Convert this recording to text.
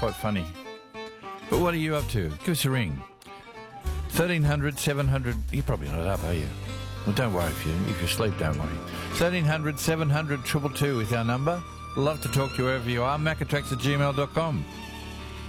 quite funny. But what are you up to? Give us a ring. 1300 700. You're probably not up, are you? Well, don't worry if you sleep, don't worry. 1300 700 222 is our number. Love to talk to you wherever you are. Macatrax@gmail.com.